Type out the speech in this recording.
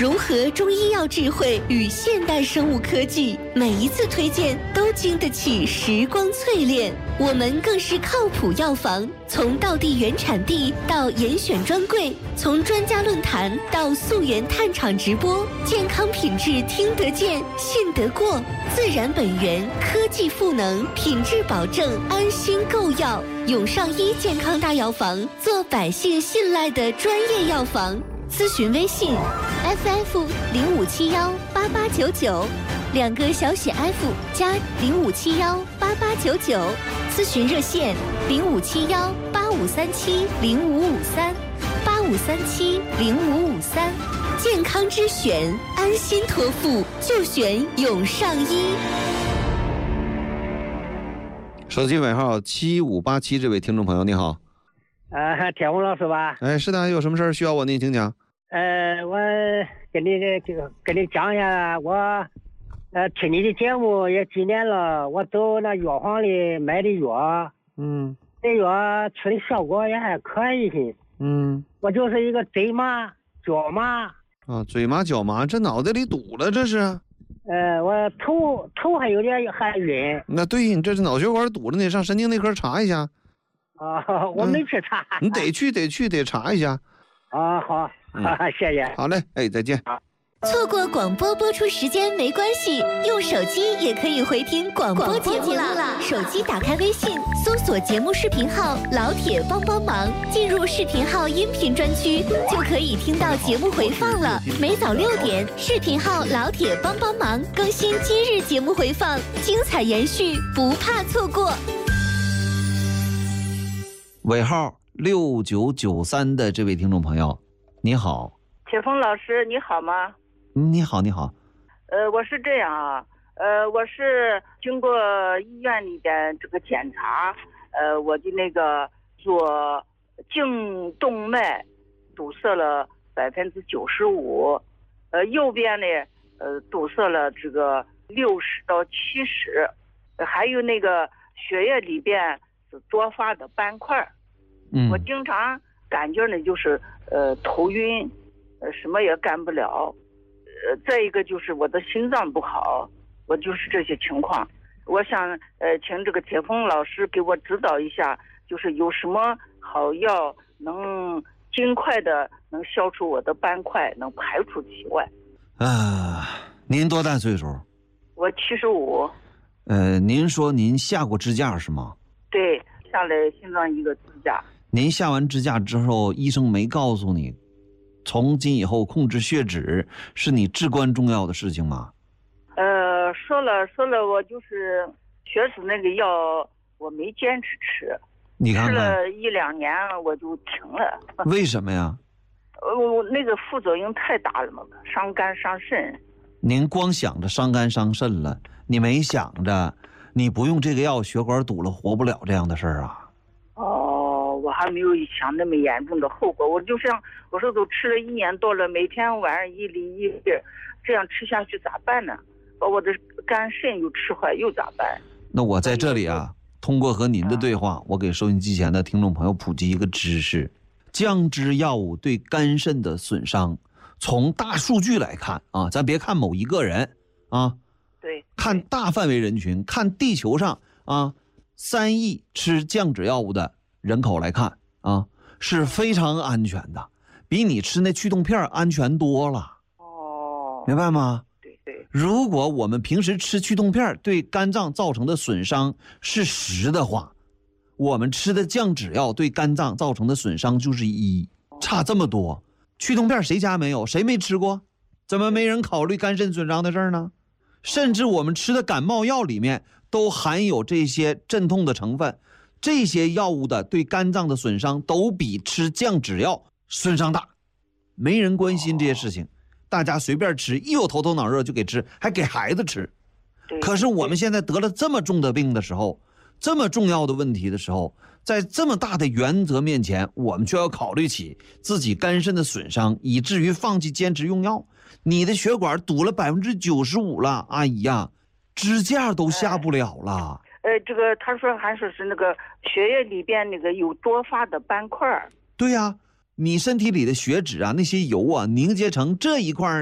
融合中医药智慧与现代生物科技，每一次推荐都经得起时光淬炼。我们更是靠谱药房，从道地原产地到严选专柜，从专家论坛到溯源探厂直播，健康品质听得见、信得过，自然本源，科技赋能，品质保证，安心购药。永上医健康大药房，做百姓信赖的专业药房。咨询微信 FF05718899，两个小写 F 加05718899。咨询热线05718537055385370553。健康之选，安心托付就选永上医。 手机尾号7587，这位听众朋友你好。 铁红老师吧？ 哎，是的，有什么事儿需要我？您请讲。 我跟你讲一下，我听你的节目也几年了，我走那药房里买的药，这药吃的效果也还可以些。我就是一个嘴麻、脚麻。 啊，嘴麻脚麻，这脑袋里堵了，这是？ 我头还有点还晕。那对，你这是脑血管堵了，你上神经内科查一下。 我没去查。 你得查一下。 好，谢谢。 好嘞，哎，再见。 错过广播播出时间没关系，用手机也可以回听广播节目了。手机打开微信，搜索节目视频号“老铁帮帮忙”，进入视频号音频专区，就可以听到节目回放了。每早6点，视频号“老铁帮帮忙”更新今日节目回放，精彩延续，不怕错过。 尾号6993的这位听众朋友，你好。 铁峰老师，你好吗？ 你好。 我是这样啊，我是经过医院里边这个检查，我的那个左颈动脉堵塞了95%，右边呢，堵塞了这个60到70%，还有那个血液里边是多发的斑块。我经常感觉呢就是头晕，什么也干不了。再一个就是我的心脏不好，我就是这些情况。我想请这个铁峰老师给我指导一下，就是有什么好药能尽快的能消除我的斑块，能排出体外。 您多大岁数？ 我75。 您说您下过支架是吗？ 对，下来心脏一个支架。 您下完支架之后，医生没告诉你从今以后控制血脂是你至关重要的事情吗？ 说了，我就是血脂那个药我没坚持吃， 你看看吃了1、2年我就停了。 为什么呀？ 我那个副作用太大了嘛，伤肝伤肾。 您光想着伤肝伤肾了，你没想着你不用这个药血管堵了活不了这样的事儿啊。 我还没有想那么严重的后果。我就想，我说都吃了1年多了，每天晚上1粒1粒，这样吃下去咋办呢？把我的肝肾又吃坏，又咋办？ 那我在这里啊，通过和您的对话，我给收音机前的听众朋友普及一个知识：降脂药物对肝肾的损伤，从大数据来看啊，咱别看某一个人啊， 对， 看大范围人群，看地球上啊3亿吃降脂药物的人口来看啊，是非常安全的，比你吃那驱动片安全多了。明白吗？ 对。 如果我们平时吃驱动片对肝脏造成的损伤是10的话，我们吃的降脂药对肝脏造成的损伤就是1，差这么多。驱动片谁家没有？谁没吃过？怎么没人考虑肝肾损伤的事儿呢？甚至我们吃的感冒药里面都含有这些镇痛的成分，这些药物的对肝脏的损伤都比吃降脂药损伤大。没人关心这些事情，大家随便吃，一有头疼脑热就给吃，还给孩子吃。可是我们现在得了这么重的病的时候，这么重要的问题的时候，在这么大的原则面前，我们就要考虑起自己肝肾的损伤，以至于放弃坚持用药。你的血管堵了95%了，阿姨呀，支架都下不了了。 这个他说还说是那个血液里边那个有多发的斑块。 对呀，你身体里的血脂啊，那些油啊凝结成这一块